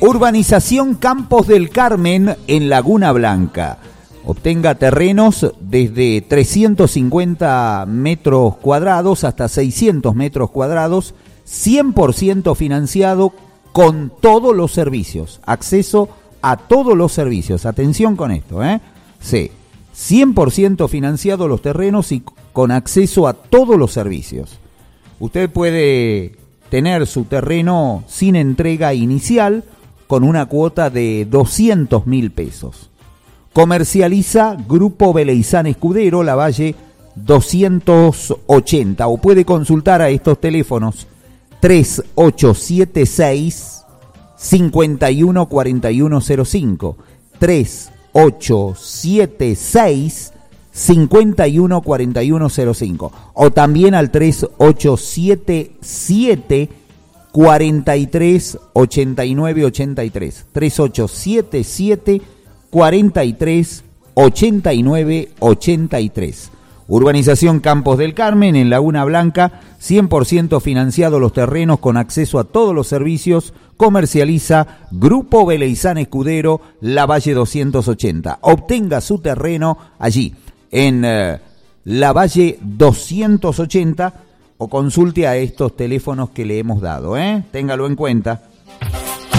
Urbanización Campos del Carmen en Laguna Blanca. Obtenga terrenos desde 350 metros cuadrados hasta 600 metros cuadrados, 100% financiado con todos los servicios. Acceso a todos los servicios. Atención con esto, Sí, 100% financiado los terrenos y con acceso a todos los servicios. Usted puede tener su terreno sin entrega inicial con una cuota de 200.000 pesos. Comercializa Grupo Beleizán Escudero, Lavalle 280, o puede consultar a estos teléfonos 3876 514105, 3876 514105, o también al 3877 43 89 83, 3877 43 89 83. Urbanización Campos del Carmen en Laguna Blanca, 100% financiado los terrenos con acceso a todos los servicios. Comercializa Grupo Beleizán Escudero, Lavalle 280. Obtenga su terreno allí en Lavalle 280 o consulte a estos teléfonos que le hemos dado, téngalo en cuenta.